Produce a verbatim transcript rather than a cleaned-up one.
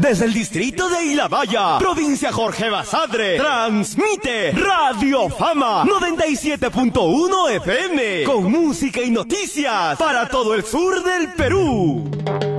Desde el distrito de Ilabaya, provincia Jorge Basadre, transmite Radio Fama noventa y siete punto uno F M, con música y noticias para todo el sur del Perú.